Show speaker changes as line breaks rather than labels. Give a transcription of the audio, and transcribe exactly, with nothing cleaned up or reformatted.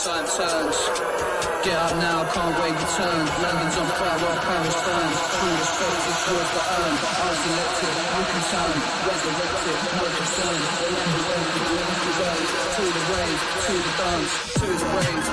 time turns. Get up now, can't wait return. London's on fire while Paris burns. True respect is yours to earn. I selected, you can turn. Resurrected, no concern. The land is empty, we have to run. To the rave, to the dance, to the rave.